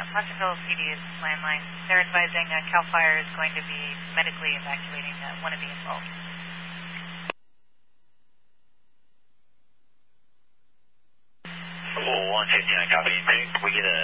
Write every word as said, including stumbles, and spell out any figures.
Fosterville P D is landline. They're advising uh, CAL FIRE is going to be medically evacuating uh, one of the involved. one fifty-nine, copy. We get a